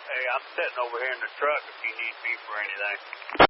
Hey, I'm sitting over here in the truck if you need me for anything.